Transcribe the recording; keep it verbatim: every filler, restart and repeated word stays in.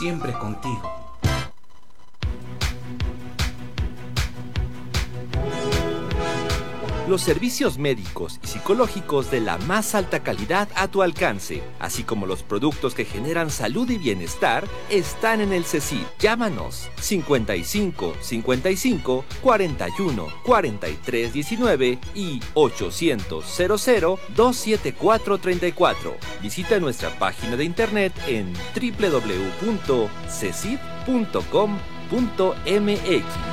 siempre contigo. Los servicios médicos y psicológicos de la más alta calidad a tu alcance, así como los productos que generan salud y bienestar, están en el CECID. Llámanos cincuenta y cinco, cincuenta y cinco, cuarenta y uno, cuarenta y tres, diecinueve y ochocientos, cero cero, dos siete cuatro, treinta y cuatro. Visita nuestra página de internet en doble u doble u doble u punto cecid punto com punto m x.